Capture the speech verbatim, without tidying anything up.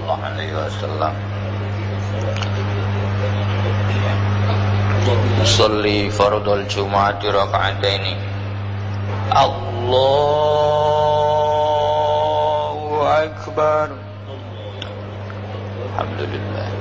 sallallahu alaihi wasallam. Usolli fardul Jum'ati raka'ataini. Allahu akbar. Alhamdulillah.